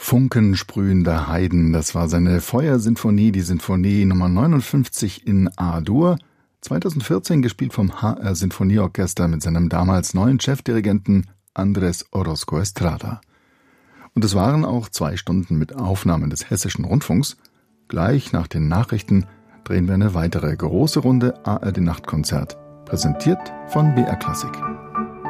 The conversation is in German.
Funkensprühender Haydn, das war seine Feuersinfonie, die Sinfonie Nummer 59 in A-Dur, 2014 gespielt vom HR Sinfonieorchester mit seinem damals neuen Chefdirigenten Andrés Orozco Estrada. Und es waren auch 2 Stunden mit Aufnahmen des Hessischen Rundfunks. Gleich nach den Nachrichten drehen wir eine weitere große Runde ARD Nachtkonzert, präsentiert von BR Klassik.